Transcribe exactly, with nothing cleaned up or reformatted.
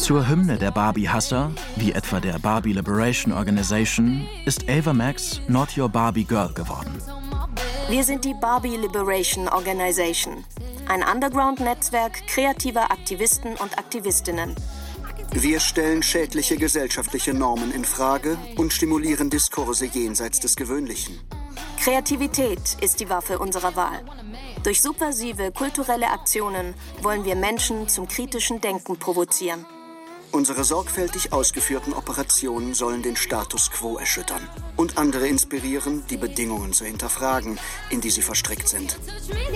Zur Hymne der Barbie-Hasser, wie etwa der Barbie Liberation Organization, ist Ava Max Not Your Barbie Girl geworden. Wir sind die Barbie Liberation Organization, ein Underground-Netzwerk kreativer Aktivisten und Aktivistinnen. Wir stellen schädliche gesellschaftliche Normen in Frage und stimulieren Diskurse jenseits des Gewöhnlichen. Kreativität ist die Waffe unserer Wahl. Durch subversive kulturelle Aktionen wollen wir Menschen zum kritischen Denken provozieren. Unsere sorgfältig ausgeführten Operationen sollen den Status quo erschüttern und andere inspirieren, die Bedingungen zu hinterfragen, in die sie verstrickt sind.